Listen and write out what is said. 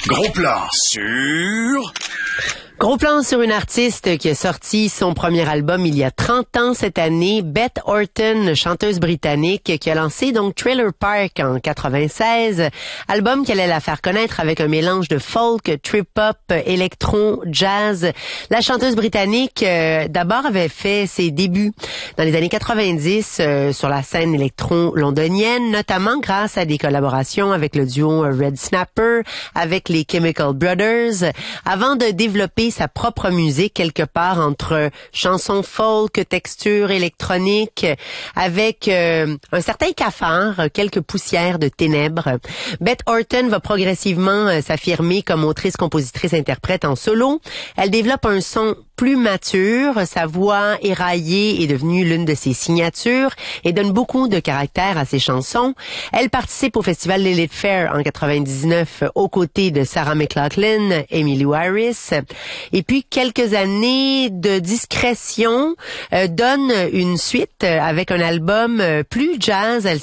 Gros plan sur... Gros plan sur une artiste qui a sorti son premier album il y a 30 ans cette année, Beth Orton, chanteuse britannique, qui a lancé donc Thriller Park en 96, album qu'elle allait la faire connaître avec un mélange de folk, trip-hop, électron, jazz. La chanteuse britannique, d'abord avait fait ses débuts dans les années 90 sur la scène électron londonienne, notamment grâce à des collaborations avec le duo Red Snapper, avec les Chemical Brothers, avant de développer sa propre musique quelque part entre chansons folk, texture électronique, avec un certain cafard, quelques poussières de ténèbres. Beth Orton va progressivement s'affirmer comme autrice, compositrice, interprète en solo. Elle développe un son plus mature, sa voix éraillée est devenue l'une de ses signatures et donne beaucoup de caractère à ses chansons. Elle participe au festival Lilith Fair en 99 aux côtés de Sarah McLachlan, Emmylou Harris. Et puis quelques années de discrétion donnent une suite avec un album plus jazz. Elle